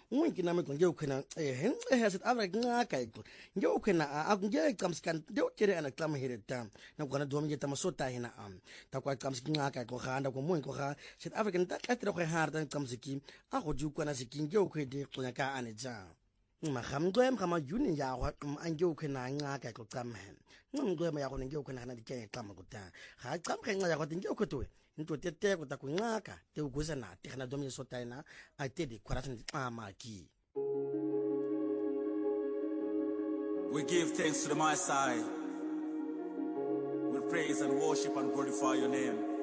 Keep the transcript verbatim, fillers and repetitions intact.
unki nami nje ukhona eh eh South Africa nqaka iko nje ukhona akungeke qamsikani nje ukere ana klama here ta na kwana domi nje tamasota hina am ta kwa qamsiki nqaka iko khanda ko mo iko kha South Africa nta katira go harda qamsiki a go ju kwana sikinge ukhede xonya ka ane ja magamgwe mgama juni ya go anje ukhona nqaka iko qamhen ngqwe ya go nje ukhona na dike qama kuta ga qamkhe nqa ya go nje ukhoto into tete ko ta kunqaka te uguza na te khana domi sota ina a te di kwaratni ama ki. We give thanks to the Most High. We praise and worship and glorify your name.